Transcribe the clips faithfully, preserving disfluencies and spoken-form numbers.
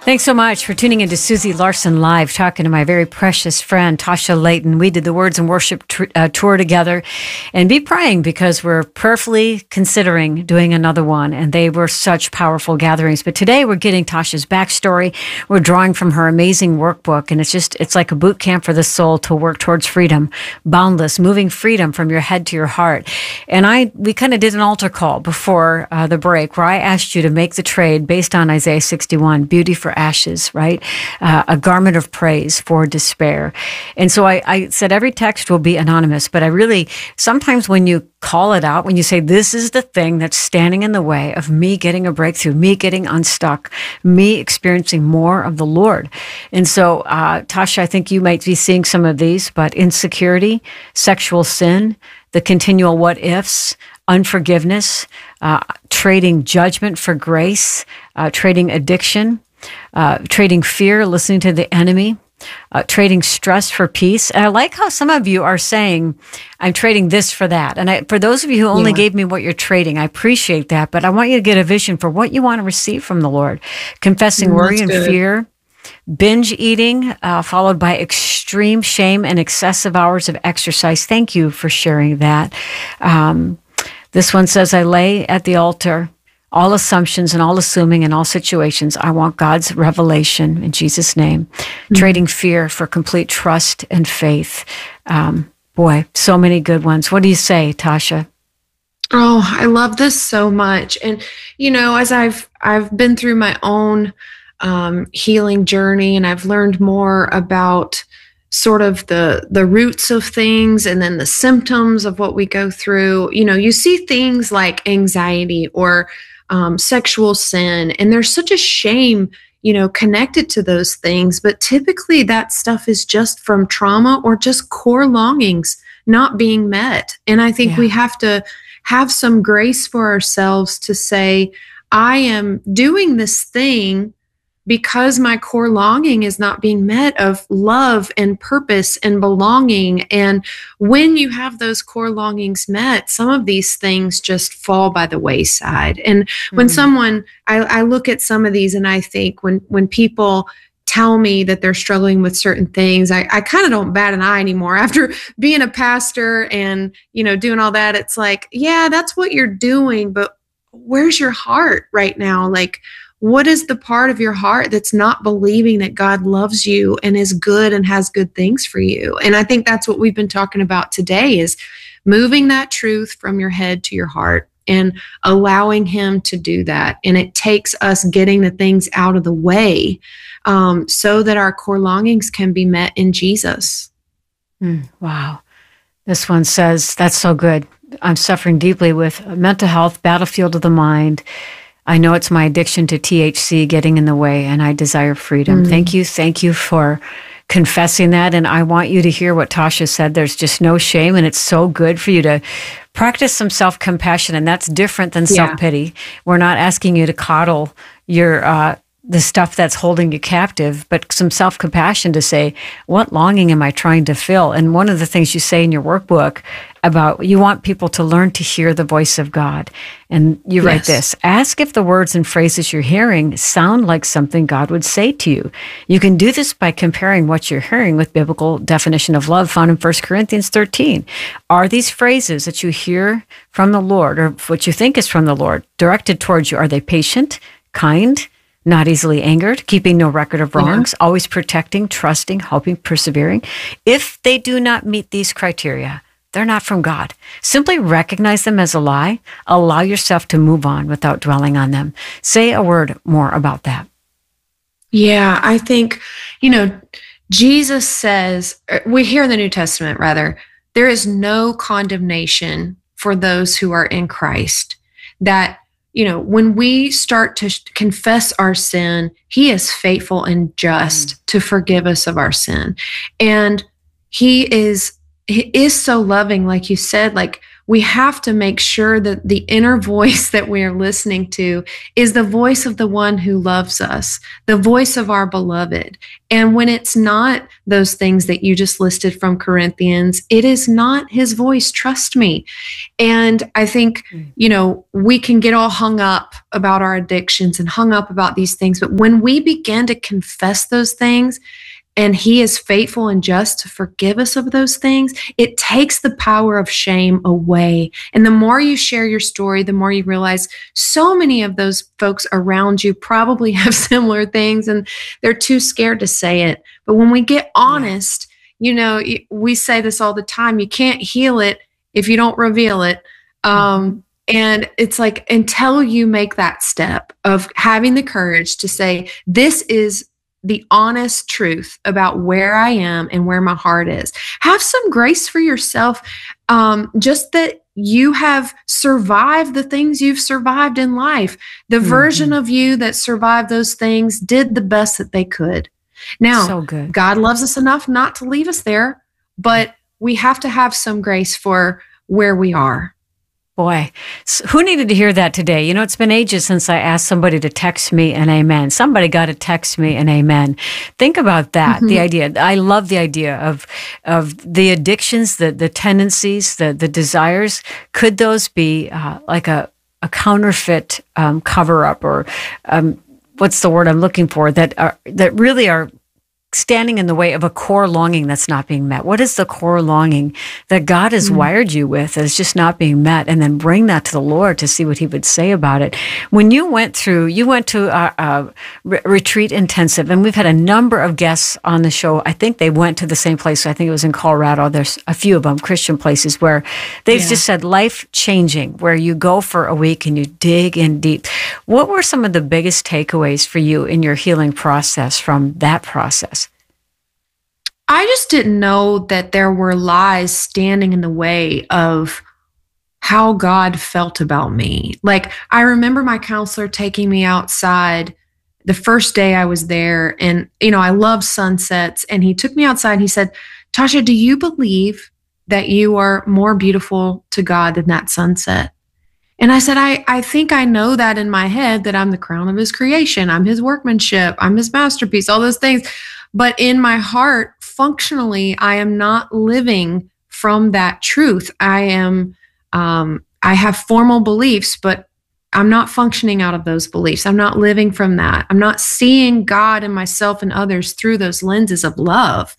Thanks so much for tuning into Susie Larson Live, talking to my very precious friend, Tasha Layton. We did the Words and Worship tr- uh, tour together, and be praying because we're prayerfully considering doing another one, and they were such powerful gatherings. But today we're getting Tasha's backstory. We're drawing from her amazing workbook, and it's just, it's like a boot camp for the soul to work towards freedom, boundless, moving freedom from your head to your heart. And I, we kind of did an altar call before uh, the break where I asked you to make the trade based on Isaiah sixty-one, beauty for ashes, right? Uh, a garment of praise for despair. And so I, I said every text will be anonymous, but I really, sometimes when you call it out, when you say, this is the thing that's standing in the way of me getting a breakthrough, me getting unstuck, me experiencing more of the Lord. And so, uh, Tasha, I think you might be seeing some of these, but insecurity, sexual sin, the continual what ifs, unforgiveness, uh, trading judgment for grace, uh, trading addiction, Uh, trading fear, listening to the enemy, uh, trading stress for peace. And I like how some of you are saying, I'm trading this for that. And I, for those of you who only Yeah. gave me what you're trading, I appreciate that. But I want you to get a vision for what you want to receive from the Lord. Confessing Mm, worry that's and good. fear, binge eating, uh, followed by extreme shame and excessive hours of exercise. Thank you for sharing that. Um, this one says, I lay at the altar all assumptions and all assuming in all situations. I want God's revelation in Jesus' name. Mm-hmm. Trading fear for complete trust and faith. Um, boy, so many good ones. What do you say, Tasha? Oh, I love this so much. And, you know, as I've, I've been through my own um, healing journey, and I've learned more about sort of the, the roots of things and then the symptoms of what we go through. You know, you see things like anxiety or Um, sexual sin. And there's such a shame, you know, connected to those things. But typically that stuff is just from trauma or just core longings not being met. And I think Yeah. we have to have some grace for ourselves to say, I am doing this thing because my core longing is not being met of love and purpose and belonging. And when you have those core longings met, some of these things just fall by the wayside. And mm-hmm. when someone, I, I look at some of these and I think when, when people tell me that they're struggling with certain things, I, I kind of don't bat an eye anymore. After being a pastor and, you know, doing all that, it's like, yeah, that's what you're doing, but where's your heart right now? Like, what is the part of your heart that's not believing that God loves you and is good and has good things for you? And I think that's what we've been talking about today, is moving that truth from your head to your heart and allowing Him to do that. And it takes us getting the things out of the way um, so that our core longings can be met in Jesus. Mm, wow. This one says, that's so good. I'm suffering deeply with mental health, battlefield of the mind. I know it's my addiction to T H C getting in the way, and I desire freedom. Mm. Thank you. Thank you for confessing that. And I want you to hear what Tasha said. There's just no shame, and it's so good for you to practice some self-compassion, and that's different than yeah. self-pity. We're not asking you to coddle your uh, the stuff that's holding you captive, but some self-compassion to say, what longing am I trying to fill? And one of the things you say in your workbook about you want people to learn to hear the voice of God. And you yes. write this, ask if the words and phrases you're hearing sound like something God would say to you. You can do this by comparing what you're hearing with biblical definition of love found in First Corinthians thirteen. Are these phrases that you hear from the Lord, or what you think is from the Lord, directed towards you? Are they patient, kind, not easily angered, keeping no record of wrongs, yeah. always protecting, trusting, hoping, persevering? If they do not meet these criteria, they're not from God. Simply recognize them as a lie. Allow yourself to move on without dwelling on them. Say a word more about that. Yeah, I think, you know, Jesus says, we hear in the New Testament, rather, there is no condemnation for those who are in Christ. That, you know, when we start to confess our sin, He is faithful and just mm. to forgive us of our sin. And He is He is so loving, like you said, like we have to make sure that the inner voice that we are listening to is the voice of the one who loves us, the voice of our beloved. And when it's not those things that you just listed from Corinthians, it is not his voice, trust me. And I think, you know, we can get all hung up about our addictions and hung up about these things. But when we begin to confess those things, and he is faithful and just to forgive us of those things, it takes the power of shame away. And the more you share your story, the more you realize so many of those folks around you probably have similar things and they're too scared to say it. But when we get honest, you know, we say this all the time, you can't heal it if you don't reveal it. Um, and it's like, until you make that step of having the courage to say, this is the honest truth about where I am and where my heart is. Have some grace for yourself. Um, just that you have survived the things you've survived in life. The mm-hmm. version of you that survived those things did the best that they could. Now, so good. God loves us enough not to leave us there, but we have to have some grace for where we are. Boy, so who needed to hear that today? You know, it's been ages since I asked somebody to text me an amen. Somebody got to text me an amen. Think about that. Mm-hmm. The idea. I love the idea of of the addictions, the the tendencies, the the desires. Could those be uh, like a a counterfeit um, cover up, or um, what's the word I'm looking for? That are that really are standing in the way of a core longing that's not being met. What is the core longing that God has mm. wired you with that is just not being met? And then bring that to the Lord to see what he would say about it. When you went through, you went to a, a re- retreat intensive, and we've had a number of guests on the show. I think they went to the same place. I think it was in Colorado. There's a few of them, Christian places, where they've yeah. just said life changing, where you go for a week and you dig in deep. What were some of the biggest takeaways for you in your healing process from that process? I just didn't know that there were lies standing in the way of how God felt about me. Like, I remember my counselor taking me outside the first day I was there, and, you know, I love sunsets, and he took me outside and he said, Tasha, do you believe that you are more beautiful to God than that sunset? And I said, I, I think I know that in my head, that I'm the crown of his creation. I'm his workmanship. I'm his masterpiece, all those things. But in my heart, functionally, I am not living from that truth. I am, um, I have formal beliefs, but I'm not functioning out of those beliefs. I'm not living from that. I'm not seeing God and myself and others through those lenses of love.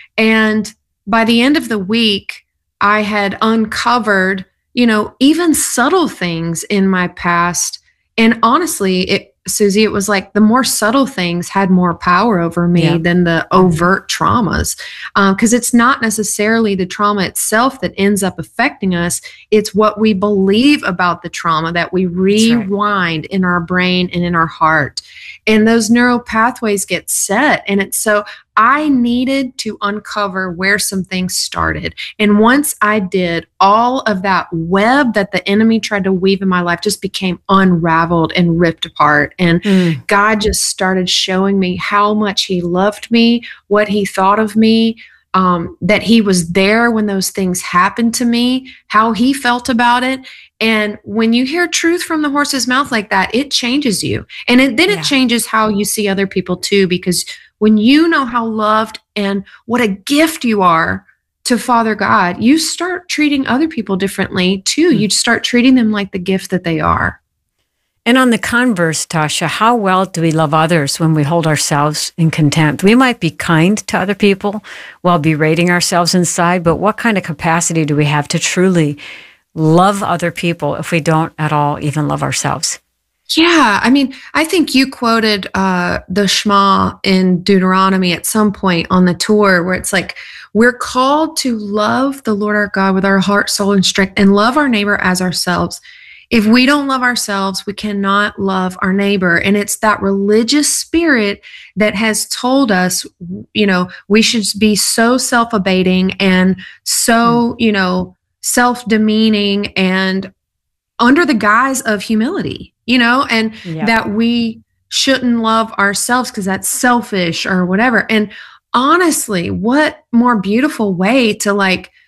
And by the end of the week, I had uncovered, you know, even subtle things in my past. And honestly, it, Susie, it was like the more subtle things had more power over me yeah. than the overt traumas. Because um, it's not necessarily the trauma itself that ends up affecting us. It's what we believe about the trauma that we rewind right. in our brain and in our heart. And those neural pathways get set. And it's so I needed to uncover where some things started. And once I did, all of that web that the enemy tried to weave in my life just became unraveled and ripped apart. And mm. God just started showing me how much he loved me, what he thought of me, um, that he was there when those things happened to me, how he felt about it. And when you hear truth from the horse's mouth like that, it changes you. And it, then yeah. it changes how you see other people too, because when you know how loved and what a gift you are to Father God, you start treating other people differently too. Mm-hmm. You start treating them like the gift that they are. And on the converse, Tasha, how well do we love others when we hold ourselves in contempt? We might be kind to other people while berating ourselves inside, but what kind of capacity do we have to truly love other people if we don't at all even love ourselves? Yeah, I mean, I think you quoted uh, the Shema in Deuteronomy at some point on the tour where it's like, we're called to love the Lord our God with our heart, soul, and strength, and love our neighbor as ourselves. If we don't love ourselves, we cannot love our neighbor. And it's that religious spirit that has told us, you know, we should be so self-abating and so, you know, self-demeaning and under the guise of humility, you know, and yeah. that we shouldn't love ourselves because that's selfish or whatever. And honestly, what more beautiful way to like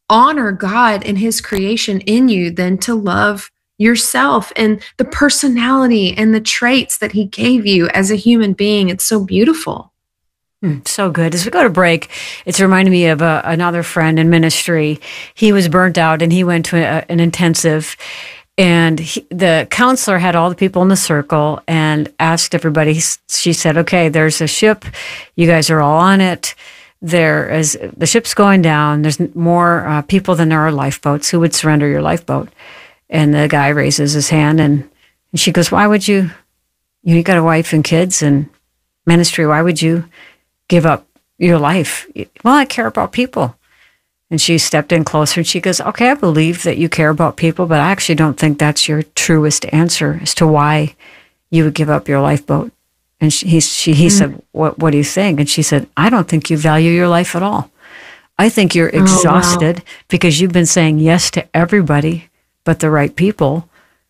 honor God and his creation in you than to love yourself and the personality and the traits that he gave you as a human being. It's so beautiful. Mm, so good. As we go to break, it's reminding me of a, another friend in ministry. He was burnt out and he went to a, an intensive, and he, the counselor had all the people in the circle and asked everybody. She said, okay, there's a ship. You guys are all on it. There is, the ship's going down. There's more uh, people than there are lifeboats. Who would surrender your lifeboat? And the guy raises his hand, and, and she goes, why would you, you know, you got a wife and kids and ministry. Why would you give up your life? Well, I care about people. And she stepped in closer and she goes, okay, I believe that you care about people, but I actually don't think that's your truest answer as to why you would give up your lifeboat. And she, he, she, he mm-hmm. said, what, what do you think? And she said, I don't think you value your life at all. I think you're exhausted oh, wow. because you've been saying yes to everybody but the right people.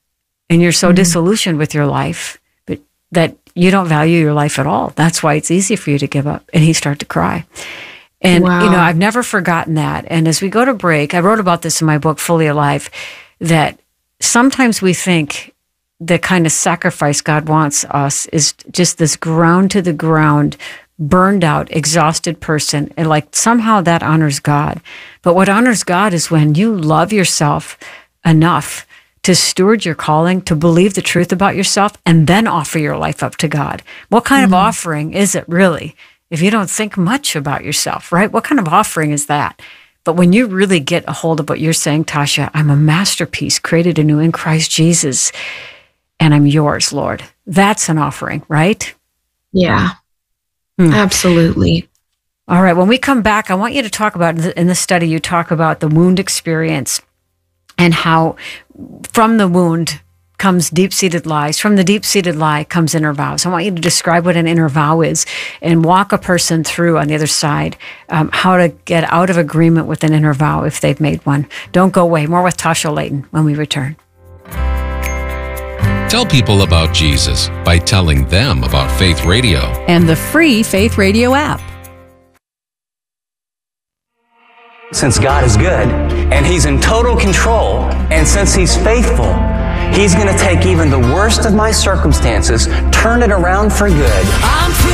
And you're so mm-hmm. disillusioned with your life but that you don't value your life at all. That's why it's easy for you to give up. And he started to cry. And, wow. you know, I've never forgotten that. And as we go to break, I wrote about this in my book, Fully Alive, that sometimes we think the kind of sacrifice God wants us is just this ground to the ground, burned out, exhausted person. And like somehow that honors God. But what honors God is when you love yourself enough to steward your calling, to believe the truth about yourself, and then offer your life up to God. What kind mm-hmm. of offering is it really? If you don't think much about yourself, right? What kind of offering is that? But when you really get a hold of what you're saying, Tasha, I'm a masterpiece created anew in Christ Jesus, and I'm yours, Lord. That's an offering, right? Yeah, hmm. absolutely. All right, when we come back, I want you to talk about, in the study, you talk about the wound experience and how from the wound comes deep-seated lies. From the deep-seated lie comes inner vows. I want you to describe what an inner vow is and walk a person through on the other side, um, how to get out of agreement with an inner vow if they've made one. Don't go away. More with Tasha Layton when we return. Tell people about Jesus by telling them about Faith Radio and the free Faith Radio app. Since God is good and He's in total control, and since He's faithful, He's going to take even the worst of my circumstances, turn it around for good. I'm